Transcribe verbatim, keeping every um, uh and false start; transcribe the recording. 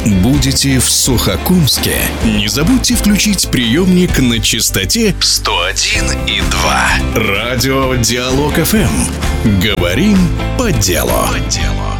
Будете в Сухокумске? Не забудьте включить приемник на частоте сто один и два. Радио Диалог эф эм. Говорим по делу. По делу.